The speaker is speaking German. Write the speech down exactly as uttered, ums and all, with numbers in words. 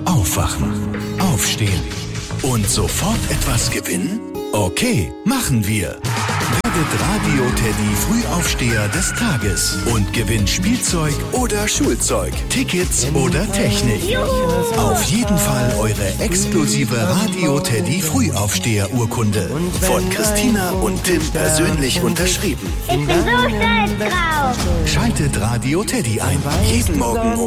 Aufwachen, aufstehen und sofort etwas gewinnen? Okay, machen wir. Werdet Radio Teddy Frühaufsteher des Tages und gewinnt Spielzeug oder Schulzeug, Tickets oder Technik. Juhu. Auf jeden Fall eure exklusive Radio Teddy Frühaufsteher Urkunde. Von Christina und Tim persönlich unterschrieben. Ich bin so stolz drauf. Schaltet Radio Teddy ein. Jeden Morgen um